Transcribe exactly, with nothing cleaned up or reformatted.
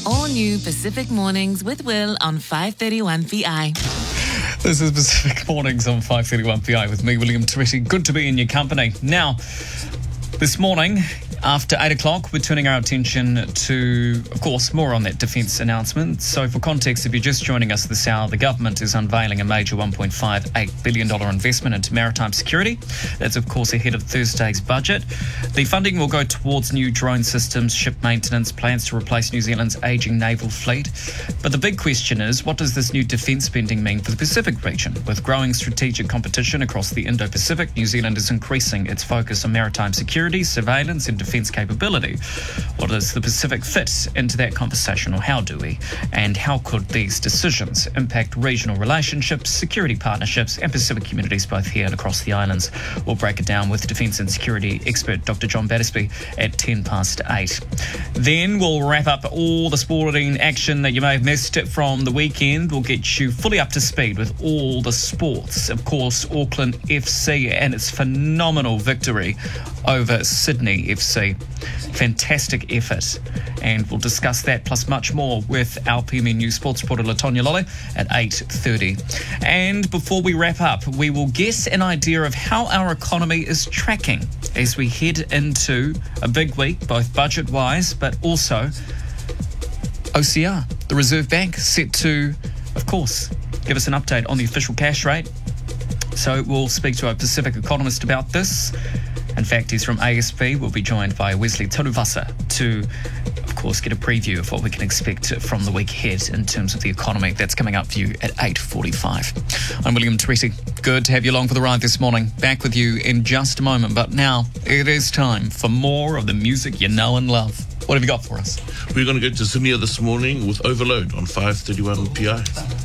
All new Pacific Mornings with Will on five thirty-one P I. This is Pacific Mornings on five thirty-one P I with me, William Toretti. Good to be in your company. Now, this morning, after eight o'clock, we're turning our attention to, of course, more on that defence announcement. So for context, if you're just joining us this hour, the government is unveiling a major one point five eight billion dollars investment into maritime security. That's, of course, ahead of Thursday's budget. The funding will go towards new drone systems, ship maintenance, plans to replace New Zealand's ageing naval fleet. But the big question is, what does this new defence spending mean for the Pacific region? With growing strategic competition across the Indo-Pacific, New Zealand is increasing its focus on maritime security, surveillance and defence capability. What does the Pacific fit into that conversation, or how do we? And how could these decisions impact regional relationships, security partnerships and Pacific communities both here and across the islands? We'll break it down with defence and security expert Doctor John Battersby at ten past eight. Then we'll wrap up all the sporting action that you may have missed from the weekend. We'll get you fully up to speed with all the sports. Of course, Auckland F C and its phenomenal victory over Sydney F C. Fantastic effort. And we'll discuss that plus much more with our P M E News sports reporter Latonya Lolly at eight thirty. And before we wrap up, we will get an idea of how our economy is tracking as we head into a big week, both budget-wise, but also O C R, the Reserve Bank, set to, of course, give us an update on the official cash rate. So we'll speak to a Pacific economist about this. In fact, he's from A S P. We'll be joined by Wesley Turuvasa to, of course, get a preview of what we can expect from the week ahead in terms of the economy. That's coming up for you at eight forty-five. I'm William Toretti. Good to have you along for the ride this morning. Back with you in just a moment. But now it is time for more of the music you know and love. What have you got for us? We're going to go to Sydney this morning with Overload on five thirty-one P I.